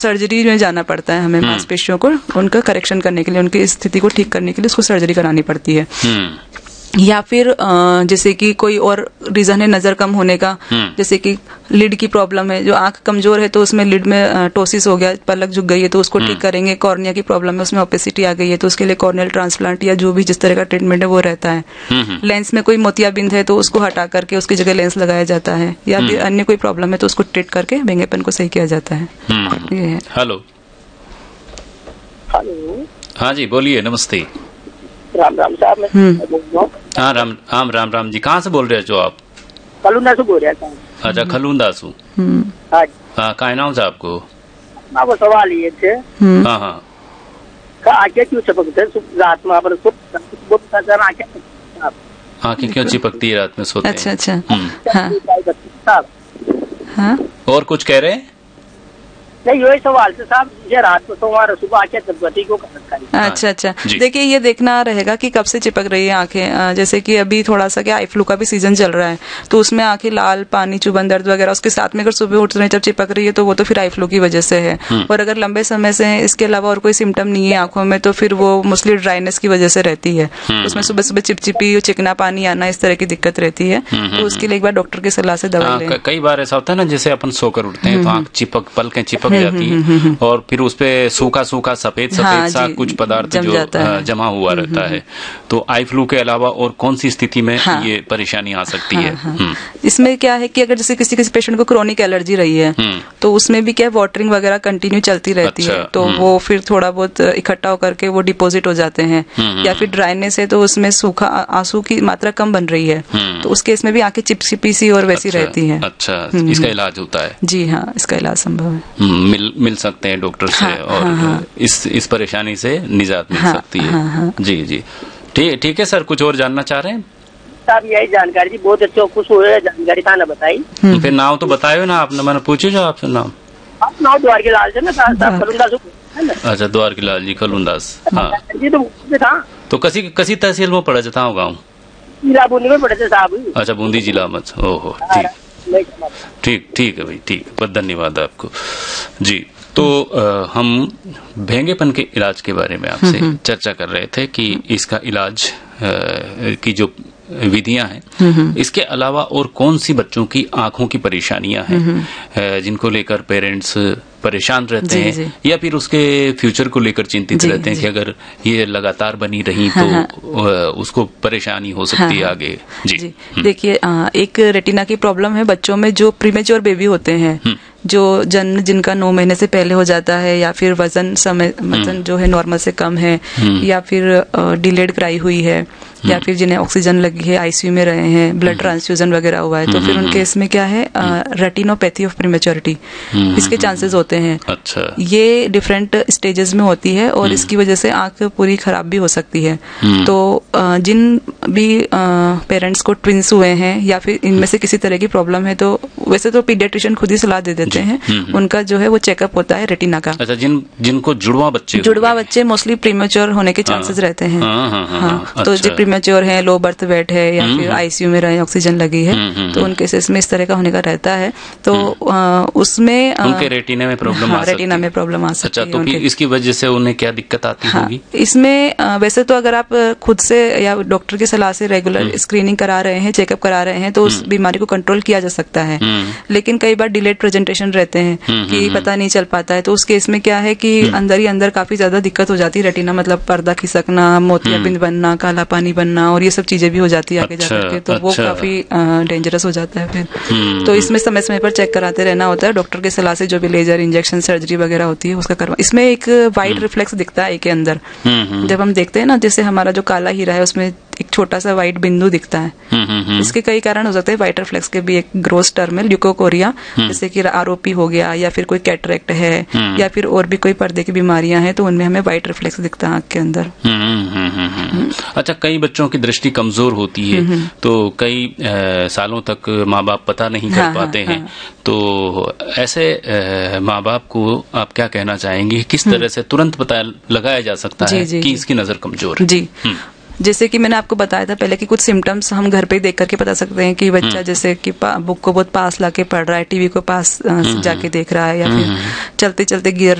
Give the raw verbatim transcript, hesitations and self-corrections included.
Surgery में जाना पड़ता है हमें मांसपेशियों को उनका करेक्शन करने के लिए, उनकी स्थिति को ठीक करने के लिए उसको सर्जरी करानी पड़ती है। या फिर जैसे कि कोई और रीजन है नजर कम होने का, जैसे कि लिड की प्रॉब्लम है, जो आंख कमजोर है तो उसमें लिड में टोसिस हो गया, पलक झुक गई है तो उसको ठीक करेंगे। कॉर्निया की प्रॉब्लम है, उसमें ओपेसिटी आ गई है तो उसके लिए कॉर्नियल ट्रांसप्लांट या जो भी जिस तरह का ट्रीटमेंट है वो रहता है। लेंस में कोई मोतियाबिंद है तो उसको हटा करके उसकी जगह लेंस लगाया जाता है, या फिर अन्य कोई प्रॉब्लम है तो उसको ट्रीट करके भेंगेपन को सही किया जाता है। ये है। हेलो हेलो, हाँ जी बोलिए, नमस्ते। राम राम साहब, मैं बोल रहा हूँ। हाँ राम राम राम राम जी, कहाँ से बोल रहे हो जो आप? खलूंदा से बोल रहा था। अच्छा खलूंदासू। हाँ हाँ का नाम से आपको? हाँ वो सवाल ये थे, हाँ हाँ का आंखें क्यों चपकते हैं रात में? आप आंखें क्यों चिपकती है रात में सोते हैं? अच्छा अच्छा हाँ हाँ और कुछ कह रहे हैं? नहीं यही सवाल से साहब, ये रात को सोमवार सुबह आंखें चपकती को अच्छा अच्छा देखिए ये देखना रहेगा कि कब से चिपक रही है आंखें। जैसे कि अभी थोड़ा सा क्या आई फ्लू का भी सीजन चल रहा है तो उसमें आंखें लाल, पानी, चुभन, दर्द वगैरह, उसके साथ में अगर सुबह उठने जब चिपक रही है तो वो तो फिर आई फ्लू की वजह से है। और अगर लंबे समय से इसके अलावा और कोई सिम्टम नहीं है आंखों में तो फिर वो मोस्टली ड्राइनेस की वजह से रहती है। उसमें सुबह सुबह चिपचिपी, चिकना पानी आना, इस तरह की दिक्कत रहती है। तो उसके लिए एक बार डॉक्टर की सलाह से दवा लें। कई बार ऐसा होता है ना, जैसे अपन सोकर उठते हैं तो आंख चिपक, पलकें चिपक जाती है और फिर उस पे सूखा सूखा सफेद सफेद सा कुछ पदार्थ जो जमा हुआ रहता है। तो आई फ्लू के अलावा और कौन सी स्थिति में हाँ, ये परेशानी आ सकती हाँ, है? हाँ, इसमें क्या है कि अगर जैसे किसी किसी पेशेंट को क्रोनिक एलर्जी रही है तो उसमें भी क्या वाटरिंग वगैरह कंटिन्यू चलती रहती अच्छा, है तो वो फिर थोड़ा बहुत इकट्ठा होकर के वो डिपोजिट हो जाते हैं। या फिर ड्राइनेस है तो उसमें सूखा आंसू की मात्रा कम बन रही है तो उस केस में भी आंखें चिपचिपी सी और वैसी रहती है। अच्छा, इसका इलाज होता है? जी हाँ, इसका इलाज संभव है। मिल मिल सकते हैं डॉक्टर से हाँ, और हाँ, हाँ, इस इस परेशानी से निजात मिल हाँ, सकती है। हाँ, हाँ, जी जी ठीक ठीक है सर, कुछ और जानना चाह रहे हैं? साहब यही जानकारी जी, बहुत अच्छा खुश हुए, जानकारी था ना बताई। फिर नाम तो बतायो ना आपने, मैंने पूछे जो आपसे नाम। आप नाम द्वार के लाल से ना साहब, खलूंदास। अच्छा द्वार के लाल जी खलूंदास। हाँ जी तो था तो कसी कसी तहसील में पड़ा जाता हूँ गाँव? जिला बूंदी में पड़े थे साहब। अच्छा बूंदी जिला में। ओहो ठीक ठीक ठीक है भाई, ठीक, बहुत धन्यवाद आपको जी। तो आ, हम भेंगेपन के इलाज के बारे में आपसे चर्चा कर रहे थे कि इसका इलाज आ, की जो विधियां हैं, इसके अलावा और कौन सी बच्चों की आंखों की परेशानियां हैं जिनको लेकर पेरेंट्स परेशान रहते हैं जी, या फिर उसके फ्यूचर को लेकर चिंतित रहते हैं कि अगर ये लगातार बनी रही तो हाँ, उसको परेशानी हो सकती हाँ, है आगे। जी, जी। देखिए एक रेटिना की प्रॉब्लम है बच्चों में जो प्रीमेच्योर बेबी होते हैं, जो जन्म जिनका नौ महीने से पहले हो जाता है, या फिर वजन समय वजन जो है नॉर्मल से कम है, या फिर डिलेड क्राई हुई है, या फिर जिन्हें ऑक्सीजन लगी है, आईसीयू में रहे हैं, ब्लड ट्रांसफ्यूजन वगैरह हुआ है, तो फिर उनके इसमें क्या है रेटिनोपैथी ऑफ प्रीमेच्योरिटी, इसके चांसेस होते हैं। अच्छा। ये डिफरेंट स्टेजेस में होती है और इसकी वजह से आंख पूरी खराब भी हो सकती है। तो जिन भी पेरेंट्स को ट्विंस हुए हैं या फिर इनमें से किसी तरह की प्रॉब्लम है तो वैसे तो पीडियाट्रिशियन खुद ही सलाह दे देते हैं, उनका जो है वो चेकअप होता है रेटिना का। अच्छा, जिन जिनको जुड़वा बच्चे जुड़वा बच्चे मोस्टली प्रीमेच्योर होने के चांसेस रहते हैं। हाँ, तो जो प्रीमेच्योर है, लो बर्थ वेट है, या फिर आईसीयू में रहे, ऑक्सीजन लगी है, तो उन केसेस में इस तरह का होने का रहता है। तो उसमें उनके रेटिना में प्रॉब्लम हाँ, रेटिना में प्रॉब्लम आ सकती है। अच्छा, तो फिर इसकी वजह से उन्हें क्या दिक्कत आती हाँ, होगी? इसमें वैसे तो अगर आप खुद से या डॉक्टर की सलाह से रेगुलर स्क्रीनिंग करा रहे हैं, चेकअप करा रहे हैं, तो उस बीमारी को कंट्रोल किया जा सकता है। लेकिन कई बार डिलेड प्रेजेंटेशन रहते हैं कि पता नहीं चल पाता है, तो उस केस में क्या है कि अंदर ही अंदर काफी ज्यादा दिक्कत हो जाती है। रेटिना मतलब पर्दा खिसकना, मोतियाबिंद बनना, काला पानी बनना, और ये सब चीजें भी हो जाती है आगे अच्छा, जाकर के, तो अच्छा। वो काफी डेंजरस हो जाता है फिर। तो इसमें समय समय पर चेक कराते रहना होता है, डॉक्टर की सलाह से जो भी लेजर इंजेक्शन सर्जरी वगैरह होती है उसका करवा। इसमें एक वाइट रिफ्लेक्स दिखता है के अंदर, जब हम देखते हैं ना, जैसे हमारा जो काला हीरा है उसमें एक छोटा सा व्हाइट बिंदु दिखता है। इसके कई कारण हो सकते हैं। व्हाइट रिफ्लेक्स के भी एक ग्रोस टर्म है ल्यूकोकोरिया, जैसे कि आरओपी हो गया, या फिर कोई कैटरेक्ट है, या फिर और भी कोई पर्दे की बीमारियां हैं, तो उनमें हमें व्हाइट रिफ्लेक्स दिखता है आंख के अंदर। अच्छा, कई बच्चों की दृष्टि कमजोर होती है तो कई आ, सालों तक माँ बाप पता नहीं कर हाँ, पाते हाँ, हैं हाँ। तो ऐसे माँ बाप को आप क्या कहना चाहेंगे, किस तरह से तुरंत पता लगाया जा सकता है कि इसकी नजर कमजोर है? जी, जैसे कि मैंने आपको बताया था पहले कि कुछ सिम्टम्स हम घर पे ही देख करके बता सकते हैं कि बच्चा जैसे कि बुक को बहुत पास लाके पढ़ रहा है, टीवी को पास जाके देख रहा है, या फिर चलते चलते गिर